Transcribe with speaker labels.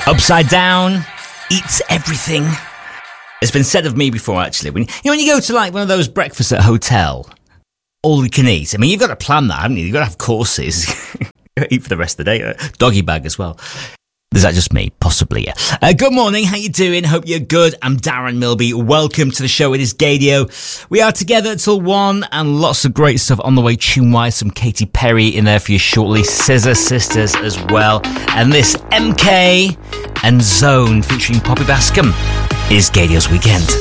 Speaker 1: Upside down, eats everything. It's been said of me before, actually. When you go to like one of those breakfasts at a hotel, all you can eat. I mean, you've got to plan that, haven't you? You've got to have courses. Eat for the rest of the day. Doggy bag as well. Is that just me? Possibly, yeah. Good morning. How you doing? Hope you're good. I'm Darren Milby. Welcome to the show. It is Gadio. We are together till 1 and lots of great stuff on the way tune-wise. Some Katy Perry in there for you shortly. Scissor Sisters as well. And this MK and Zone featuring Poppy Bascom is Gadio's Weekend.